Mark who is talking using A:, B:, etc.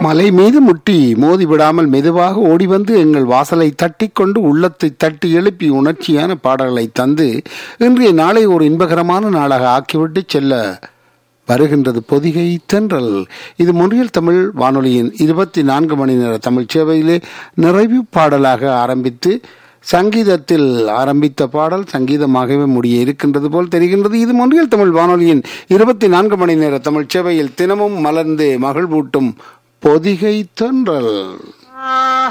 A: மலை மீது முட்டி மோதி விடாமல் மெதுவாக ஓடி வந்து எங்கள் வாசலை தட்டி கொண்டு உள்ளத்தை தட்டி எழுப்பி உணர்ச்சியான பாடல்களை தந்து இன்றைய நாளை ஒரு இன்பகரமான நாளாக ஆக்கிவிட்டு செல்ல வருகின்றது பொதிகை தென்றல். இது மொழியில் தமிழ் வானொலியின் 24 மணி நேர தமிழ் சேவையிலே நிறைவு பாடலாக ஆரம்பித்து சங்கீதத்தில் ஆரம்பித்த பாடல் சங்கீதமாகவே முடிய இருக்கின்றது போல் தெரிகின்றது. இது மொழியில் தமிழ் வானொலியின் 24 மணி நேர தமிழ் சேவையில் தினமும் மலர்ந்து மகிழ்வூட்டும் பொதிகை தென்றல்.